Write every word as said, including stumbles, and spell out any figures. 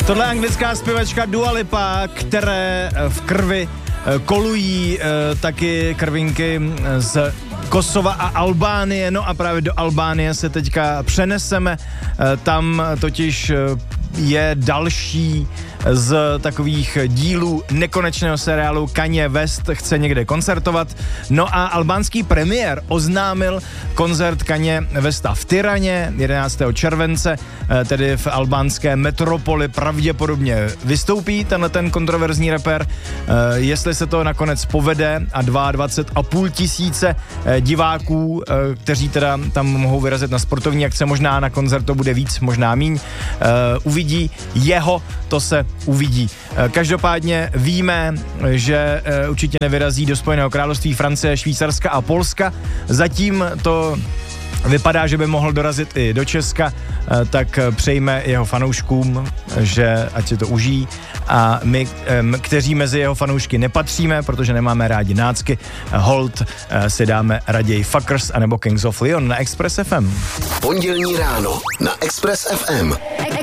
Tohle je anglická zpěvačka Dua Lipa, které v krvi kolují taky krvinky z Kosova a Albánie, no a právě do Albánie se teďka přeneseme, tam totiž je další z takových dílů nekonečného seriálu Kanye West chce někde koncertovat. No a albánský premiér oznámil koncert Kanye Westa v Tiraně jedenáctého července, tedy v albánské metropoli pravděpodobně vystoupí tenhle ten kontroverzní rapper. Jestli se to nakonec povede a dvacet dva a půl tisíce diváků, kteří teda tam mohou vyrazit na sportovní akce, možná na koncert to bude víc, možná míň, uvidí jeho, to se uvidí. Každopádně víme, že určitě nevyrazí do Spojeného království, Francie, Švýcarska a Polska. Zatím to vypadá, že by mohl dorazit i do Česka, tak přejme jeho fanouškům, že ať si to užijí, a my, kteří mezi jeho fanoušky nepatříme, protože nemáme rádi nácky, hold si dáme raději Fuckers anebo Kings of Leon na Express F M. Pondělní ráno na Express F M.